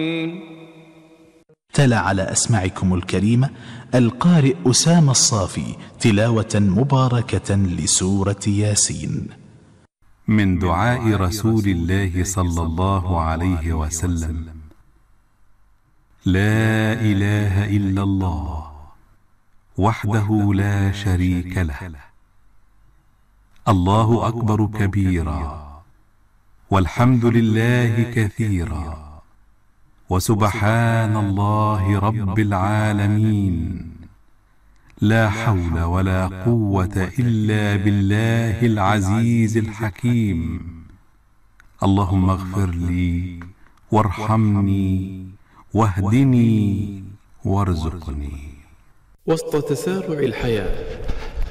تلا على أسماعكم الكريمة القارئ أسامة الصافي تلاوة مباركة لسورة ياسين. من دعاء رسول الله صلى الله عليه وسلم: لا إله إلا الله وحده لا شريك له، الله أكبر كبيرا، والحمد لله كثيرا، وسبحان الله رب العالمين، لا حول ولا قوة إلا بالله العزيز الحكيم. اللهم اغفر لي وارحمني واهدني وارزقني. وسط تسارع الحياة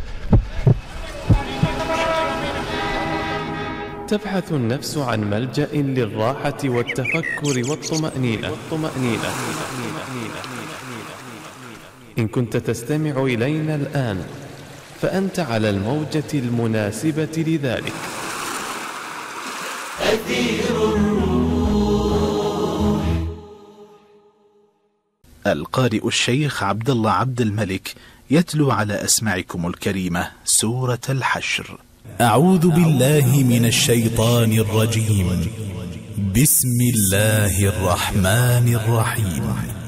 تبحث النفس عن ملجأ للراحة والتفكر والطمأنينة. إن كنت تستمع إلينا الآن فأنت على الموجة المناسبة لذلك. أثير الروح. القارئ الشيخ عبد الله عبد الملك يتلو على أسماعكم الكريمة سورة الحشر. أعوذ بالله من الشيطان الرجيم. بسم الله الرحمن الرحيم.